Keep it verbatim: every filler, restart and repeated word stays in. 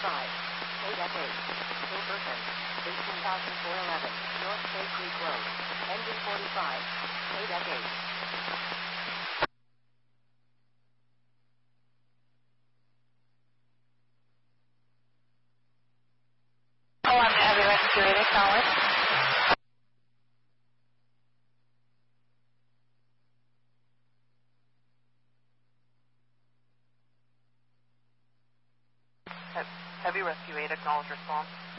forty-five. K D E C eight. Hilberton. eighteen thousand four hundred eleven. North Bay Creek Road. Engine forty-five. K D E C eight. Oh, I'm heavy rescue eight, acknowledge. Heavy Rescue eight, acknowledge response.